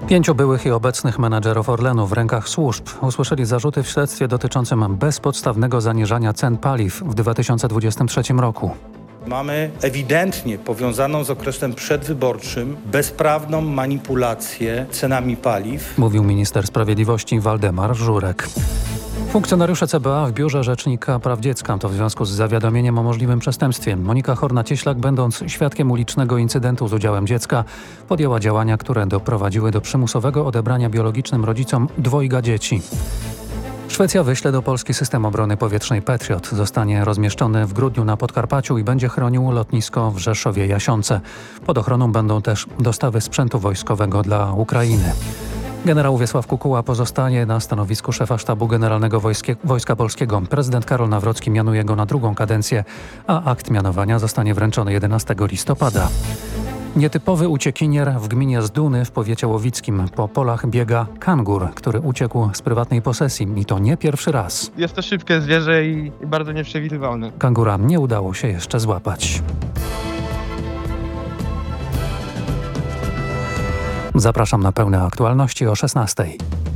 5 byłych i obecnych menadżerów Orlenu w rękach służb usłyszeli zarzuty w śledztwie dotyczącym bezpodstawnego zaniżania cen paliw w 2023 roku. Mamy ewidentnie powiązaną z okresem przedwyborczym bezprawną manipulację cenami paliw. Mówił minister sprawiedliwości Waldemar Żurek. Funkcjonariusze CBA w Biurze Rzecznika Praw Dziecka to w związku z zawiadomieniem o możliwym przestępstwie. Monika Horna-Cieślak, będąc świadkiem ulicznego incydentu z udziałem dziecka, podjęła działania, które doprowadziły do przymusowego odebrania biologicznym rodzicom 2 dzieci. Szwecja wyśle do Polski system obrony powietrznej Patriot. Zostanie rozmieszczony w grudniu na Podkarpaciu i będzie chronił lotnisko w Rzeszowie-Jasiące. Pod ochroną będą też dostawy sprzętu wojskowego dla Ukrainy. Generał Wiesław Kukuła pozostaje na stanowisku szefa Sztabu Generalnego Wojska Polskiego. Prezydent Karol Nawrocki mianuje go na 2. kadencję, a akt mianowania zostanie wręczony 11 listopada. Nietypowy uciekinier w gminie Zduny w powiecie łowickim. Po polach biega kangur, który uciekł z prywatnej posesji i to nie pierwszy raz. Jest to szybkie zwierzę i bardzo nieprzewidywalne. Kangura nie udało się jeszcze złapać. Zapraszam na pełne aktualności o 16:00.